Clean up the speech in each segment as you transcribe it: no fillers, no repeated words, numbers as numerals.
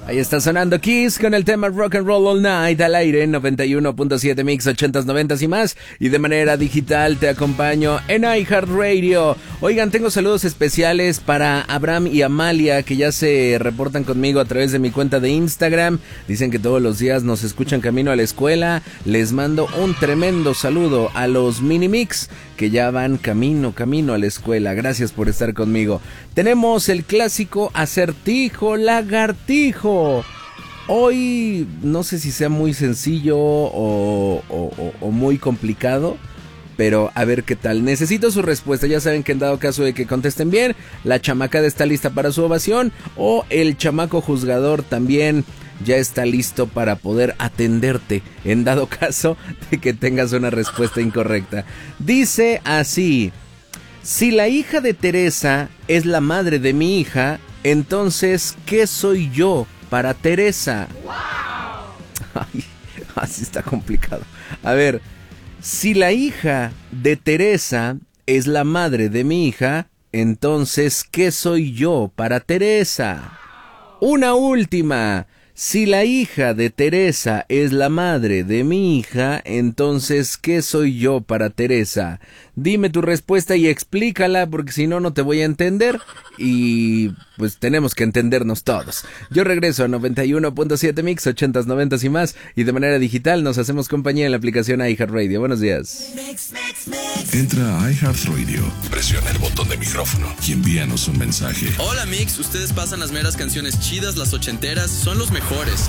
Ahí está sonando Kiss con el tema Rock and Roll All Night al aire en 91.7 Mix 80s, 90s y más. Y de manera digital te acompaño en iHeartRadio. Oigan, tengo saludos especiales para Abraham y Amalia que ya se reportan conmigo a través de mi cuenta de Instagram. Dicen que todos los días nos escuchan camino a la escuela. Les mando un tremendo saludo a los Minimix que ya van camino a la escuela. Gracias por estar conmigo. Tenemos el clásico acertijo lagartijo. Hoy no sé si sea muy sencillo o muy complicado, pero a ver qué tal. Necesito su respuesta. Ya saben que en dado caso de que contesten bien, la chamacada está lista para su ovación o el chamaco juzgador también ya está listo para poder atenderte en dado caso de que tengas una respuesta incorrecta. Dice así: si la hija de Teresa es la madre de mi hija, entonces ¿qué soy yo para Teresa? Ay, así está complicado. A ver, si la hija de Teresa es la madre de mi hija, entonces ¿qué soy yo para Teresa? Una última. Si la hija de Teresa es la madre de mi hija, entonces ¿qué soy yo para Teresa? Dime tu respuesta y explícala, porque si no, no te voy a entender y pues tenemos que entendernos todos. Yo regreso a 91.7 Mix, 80s, 90s y más, y de manera digital nos hacemos compañía en la aplicación iHeartRadio. Buenos días. Entra a iHeartRadio, presiona el botón de micrófono y envíanos un mensaje. Hola Mix, ustedes pasan las meras canciones chidas, las ochenteras, son los mejores.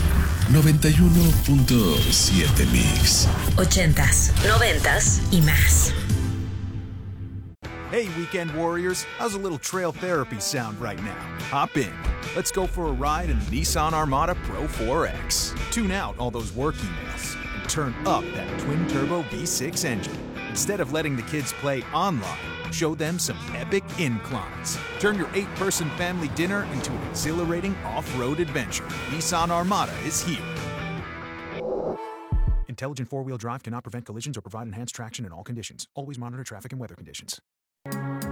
91.7 Mix. 80s, 90s y más. Hey, Weekend Warriors, how's a little trail therapy sound right now? Hop in. Let's go for a ride in the Nissan Armada Pro 4X. Tune out all those work emails and turn up that twin-turbo V6 engine. Instead of letting the kids play online, show them some epic inclines. Turn your 8-person family dinner into an exhilarating off-road adventure. Nissan Armada is here. Intelligent four-wheel drive cannot prevent collisions or provide enhanced traction in all conditions. Always monitor traffic and weather conditions.